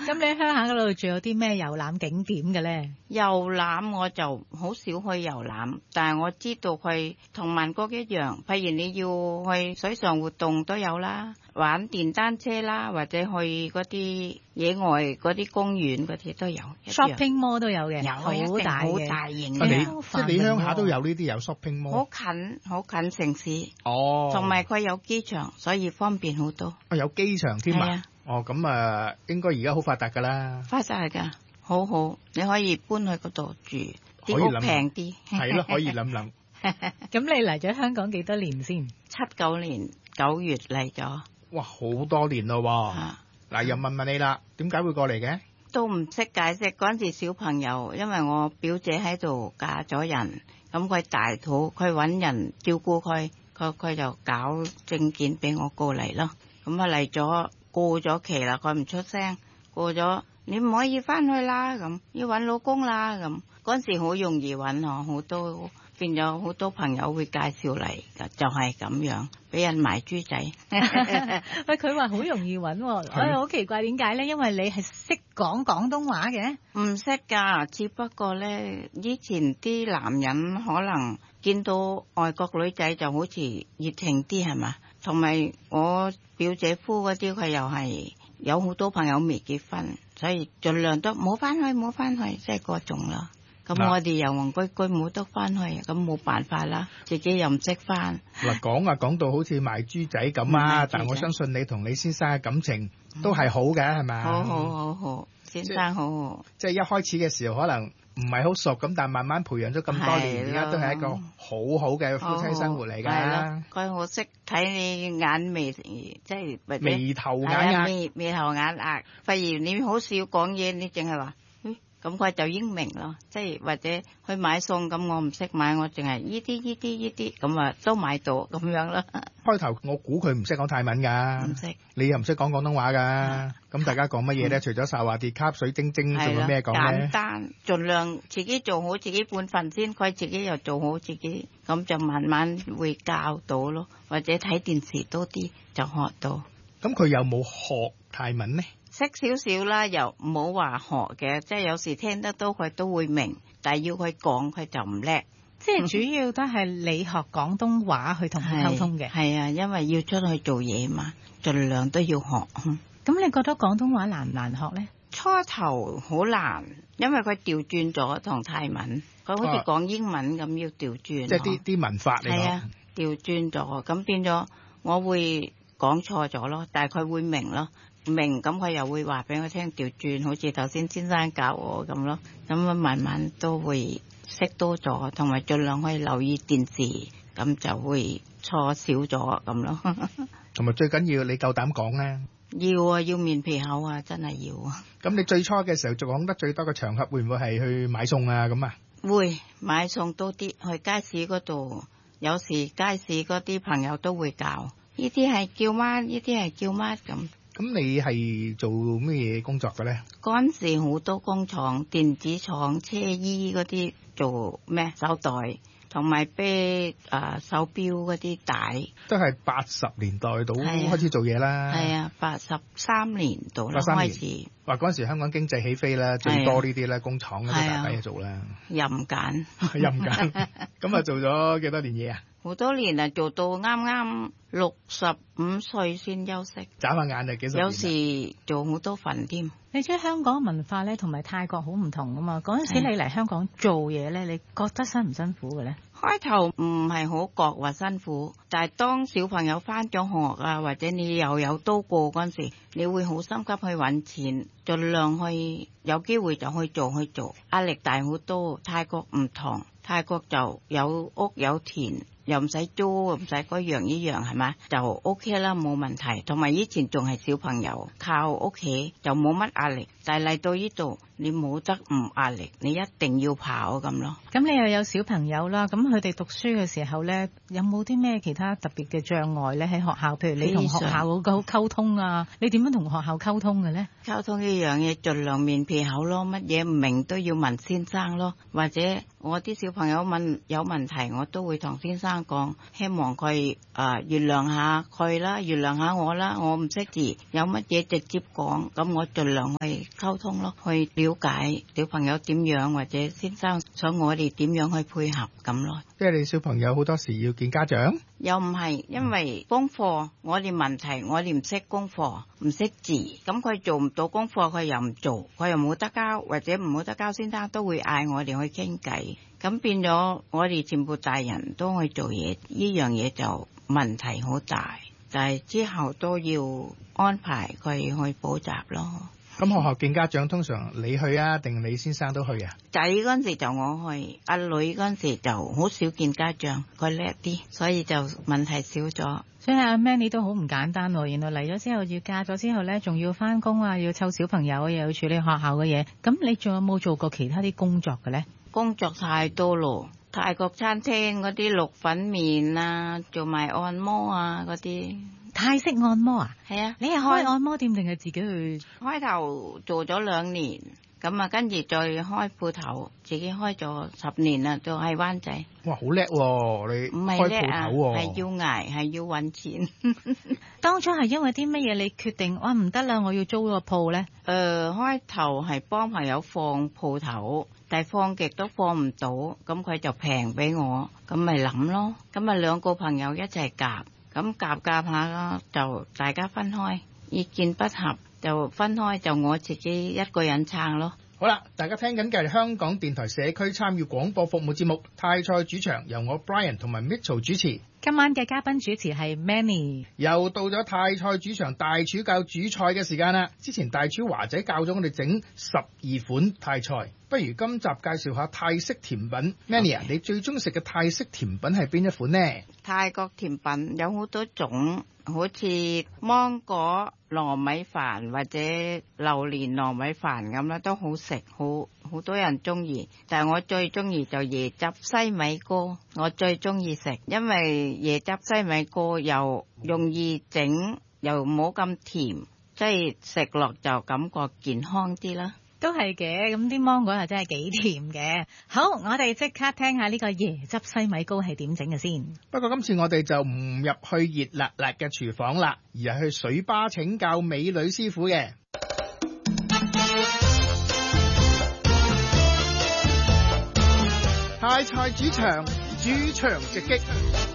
咁你喺鄉下嗰度仲有啲咩遊覽景點嘅咧？ 遊覽我就好少去遊覽，但係我知道佢同曼谷一樣，譬如你要去水上活動都有啦，玩電單車啦，或者去嗰啲野外嗰啲公園嗰啲都有。 shopping mall 都有嘅， 有好大嘅， 好大型你嘅， 即係你鄉下都有呢啲有 shopping mall。 好近城市。 哦， 同埋佢有機場，所以方便好多。 有機場添啊！ 係啊， 哦，咁啊，應該而家好發達㗎啦。 發達㗎，好好，你可以搬去嗰度住，啲屋平啲。 係咯，可以諗諗。 咁你嚟咗香港幾多年先 ？79年9月嚟咗。 哇，好多年咯喎！嗱，又問你啦，點解會過嚟嘅？ 都唔識解釋。嗰陣時小朋友，因為我表姐喺度嫁咗人，咁佢大肚，佢揾人照顧佢，佢就搞證件俾我過嚟咯。咁啊嚟咗，過咗期啦，佢唔出聲，過咗你唔可以翻去啦，咁要揾老公啦，咁嗰陣時好容易揾我，好多變咗好多朋友會介紹嚟，就係咁樣俾人賣豬仔。 喂，佢話好容易揾喎，好奇怪點解咧？因為你係識講廣東話嘅。 唔識㗎，只不過咧，以前啲男人可能見到外國女仔就好似熱情啲係嘛，同埋我表姐夫嗰啲佢又係有好多朋友未結婚，所以盡量都冇翻去，即係嗰種啦。咁我哋又戇居居冇得翻去，咁冇辦法啦，自己又唔識翻。 嗱，講到好似賣豬仔咁啊，但我相信你同你先生嘅感情都係好嘅，係咪？ 好，先生好。 即係一開始嘅時候可能唔係好熟，咁但係慢慢培養咗咁多年，而家都係一個好好嘅夫妻生活嚟㗎。 佢好識睇你眼眉，即係眉頭眼額。 眉頭眼額。譬如你好少講嘢，你淨係話。咁佢就英明咯，即係或者去買餸，咁我唔識買，我淨係依啲，咁啊都買到咁樣啦。 開頭我估佢唔識講泰文㗎， 唔識， 你又唔識講廣東話㗎，咁大家講乜嘢咧？除咗沙華迪卡水晶晶，仲有咩講咧？ 簡單，盡量自己做好自己本分先，佢自己又做好自己，咁就慢慢會教到咯，或者睇電視多啲就學到。 咁佢有冇學泰文呢？ 識少少啦，又唔好話學嘅，即係有時聽得到佢都會明，但係要佢講佢就唔叻。 即係主要都係你學廣東話去同佢溝通嘅。 係啊，因為要出去做嘢嘛，盡量都要學。 咁你覺得廣東話難唔難學呢？ 初頭好難，因為佢調轉咗同泰文，佢好似講英文咁要調轉。即係啲文法嚟講。係啊， 調轉咗，咁變咗我會講錯咗咯，但係佢會明咯。明咁佢又會話俾我聽調轉，好似頭先先生教我咁咯，咁慢慢都會識多咗，同埋盡量可以留意電視，咁就會錯少咗咁咯。 同埋最緊要你夠膽講咧， 要面皮厚啊，真係要啊。 咁你最初嘅時候做講得最多嘅場合會唔會係去買餸啊咁啊？ 會買餸多啲，去街市嗰度，有時街市嗰啲朋友都會教，呢啲係叫乜，呢啲係叫乜咁。 咁你係做咩嘢工作嘅咧？ 嗰陣時好多工廠、電子廠、車衣嗰啲做咩手袋，同埋啤手錶嗰啲帶。都係80年代到開始做嘢啦。 係啊，83年到啦開始。 話嗰陣時香港經濟起飛啦，最多呢啲咧工廠嗰啲大把嘢做啦。 任揀。 咁啊做咗幾多年嘢啊？ 好多年啊，做到啱啱65歲先休息。 眨下眼就幾十年。 有時做好多份添。 你知香港文化咧同埋泰國好唔同噶嘛？嗰陣時你嚟香港做嘢咧，你覺得辛唔辛苦嘅咧？ 開頭唔係好覺話辛苦，但係當小朋友返咗學啊，或者你又有多過嗰陣時，你會好心急去揾錢，盡量去有機會就去做，壓力大好多。泰國唔同，泰國就有屋有田。又唔使租，唔使嗰樣呢樣係咪？就 OK 啦，冇問題。同埋以前仲係小朋友，靠屋企就冇乜壓力。但係嚟到呢度你冇得唔壓力，你一定要跑咁咯。 咁你又有小朋友啦，咁佢哋讀書嘅時候咧，有冇啲咩其他特別嘅障礙咧？喺學校，譬如你同學校嗰溝通啊，你點樣同學校溝通嘅咧？ 溝通呢樣嘢盡量面皮厚咯，乜嘢唔明都要問先生咯，或者我啲小朋友問有問題，我都會同先生講，希望佢原諒下佢啦，原諒下我啦，我唔識字，有乜嘢直接講，咁我盡量去溝通咯，去了解小朋友點樣，或者先生想我哋點樣去配合咁咯。 即係你小朋友好多時要見家長？ 又唔係，因為功課我哋問題，我哋唔識功課，唔識字，咁佢做唔到功課，佢又唔做，佢又冇得交，或者唔冇得交，先生都會嗌我哋去傾偈，咁變咗我哋全部大人都去做嘢，呢樣嘢就問題好大，但係之後都要安排佢去補習咯。 咁學校見家長通常你去啊，定你先生都去啊？ 仔嗰陣時就我去，阿女嗰陣時就好少見家長，佢叻啲，所以就問題少咗。 所以阿 Manny 都好唔簡單喎，原來嚟咗之後要嫁咗之後咧，仲要翻工啊，要湊小朋友，又要處理學校嘅嘢。咁你仲有冇做過其他啲工作嘅咧？ 工作太多咯，泰國餐廳嗰啲淥粉麵啊，做埋按摩啊嗰啲。 泰式按摩啊？ 係啊， 你係開按摩店定係自己去？ 開頭做咗2年，咁啊跟住再開鋪頭，自己開咗10年啦，就喺灣仔。 哇，好叻喎！你唔係開叻啊， 鋪頭喎， 係要捱，係要揾錢。 當初係因為啲乜嘢你決定哇唔得啦，我要租個鋪咧？ 開頭係幫朋友放鋪頭，但係放極都放唔到，咁佢就平俾我，咁咪諗咯。咁啊2個朋友一齊夾。咁夾下就大家分開，意見不合就分開，就我自己一個人撐咯。 好啦，大家聽緊嘅係香港電台社區參與廣播服務節目泰菜主場，由我 Brian 同埋 Mitchell 主持。 今晚嘅嘉賓主持係 Manny。 又到咗泰菜主場大廚教煮菜嘅時間啦。之前大廚華仔教咗我哋整12款泰菜，不如今集介紹下泰式甜品。Manny 啊，你最中意食嘅泰式甜品係邊一款呢？ 泰國甜品有好多種，好似芒果糯米飯或者榴蓮糯米飯咁啦，都好食，好多人中意。但係我最中意就椰汁西米糕，我最中意食，因為椰汁西米糕又容易整，又冇咁甜，即係食落就感覺健康啲啦。 都係嘅，咁啲芒果又真係幾甜嘅。好，我哋即刻聽下呢個椰汁西米糕係點整嘅先。 不過今次我哋就唔入去熱辣辣嘅廚房啦，而係去水吧請教美女師傅嘅。泰菜主場，主場直擊。